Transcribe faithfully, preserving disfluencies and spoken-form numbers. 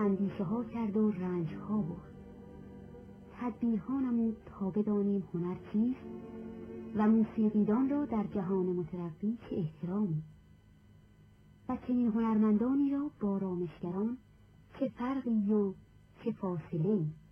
اندیشه ها کرد و رنج ها برد. تدبیر ها نمود تا بدانیم هنر چیست و موسیقیدان را در جهان مترقی چه احترامی. و چنین هنرمندانی را با رامشگران چه فرقی و چه فاصله‌ای.